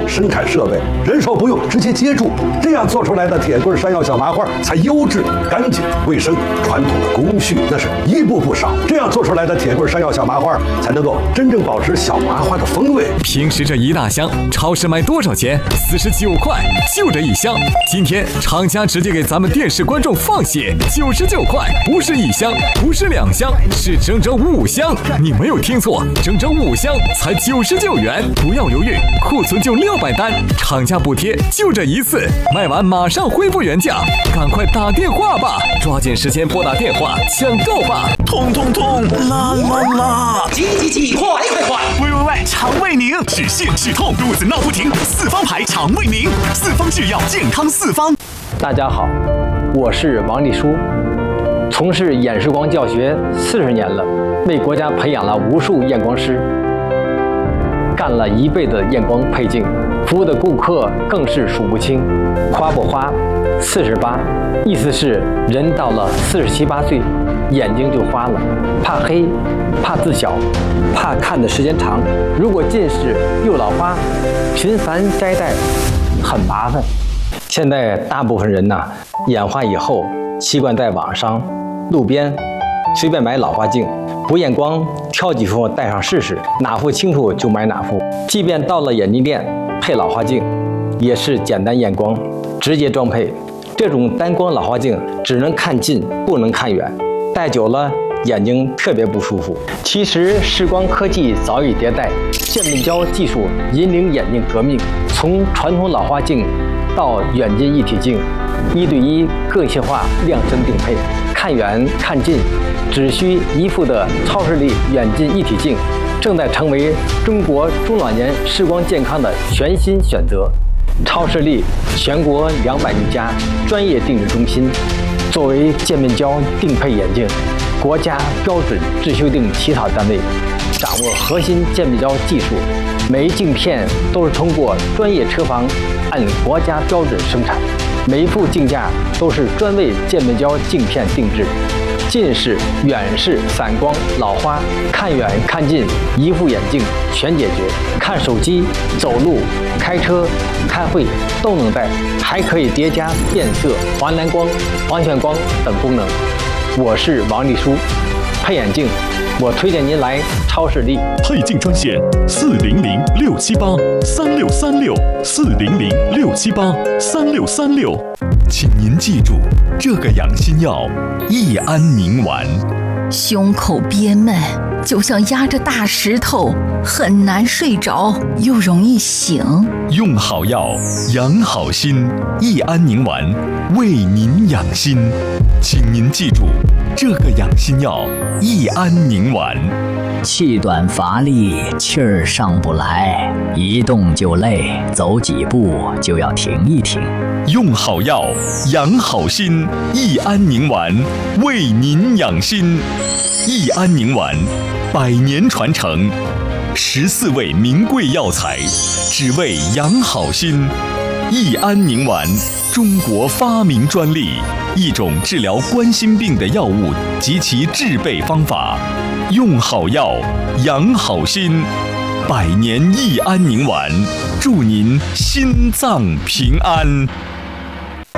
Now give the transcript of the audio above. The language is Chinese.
深砍设备，人手不用，直接接住，这样做出来的铁棍山药小麻花才优质、干净、卫生。传统的工序那是一步不少，这样做出来的铁棍山药小麻花才能够真正保持小麻花的风味。 平时这一大箱，超市卖多少钱？49块，就这一箱。今天厂家直接给咱们电视观众放血，99块，不是一箱，不是2箱，是整整5箱。你没有听错，整整5箱才99元。不要犹豫，库存就600单，厂家补贴就这一次，卖完马上恢复原价，赶快打电话吧，抓紧时间拨打电话抢购吧！ 痛痛痛，啦啦啦！ 急，快！ 喂，肠胃宁，止泻止痛，肚子闹不停，四方牌肠胃宁，四方制药，健康四方。 大家好，我是王立书，从事眼视光教学40年了，为国家培养了无数验光师，干了1辈子验光配镜，服务的顾客更是数不清。花不花，48，意思是人到了47、8岁，眼睛就花了，怕黑，怕字小，怕看的时间长。如果近视又老花，频繁摘戴很麻烦。现在大部分人眼花以后习惯在网上、路边随便买老花镜，不验光，挑几副戴上试试，哪副清楚就买哪副。即便到了眼镜店配老花镜，也是简单验光，直接装配。这种单光老花镜只能看近，不能看远，戴久了眼睛特别不舒服。其实视光科技早已迭代，渐变焦技术引领眼镜革命，从传统老花镜到远近一体镜，1对1个性化量身定配，看远看近只需一副的超视力远近一体镜，正在成为中国中老年视光健康的全新选择。超视力全国200余家专业定制中心，作为渐变焦定配眼镜国家标准制修订起草单位，掌握核心渐变焦技术，每一镜片都是通过专业车房按国家标准生产，每一副镜架都是专为渐变焦镜片定制。近视、远视、散光、老花，看远看近一副眼镜全解决。看手机、走路、开车、开会都能戴，还可以叠加变色、黄蓝光、黄旋光等功能。我是王立书，配眼镜我推荐您来超视力。 配镜专线400-678-3636，400-678-3636。请您记住，这个养心药益安宁丸。 胸口憋闷，就像压着大石头，很难睡着，又容易醒。 用好药，养好心，益安宁丸为您养心。请您记住，这个养心药益安宁丸。 气短乏力，气儿上不来，一动就累，走几步就要停一停。 用好药，养好心，益安宁丸为您养心。益安宁丸100年传承，14味名贵药材，只为养好心。益安宁丸，中国发明专利，一种治疗冠心病的药物及其制备方法。用好药，养好心，100年益安宁丸，祝您心脏平安。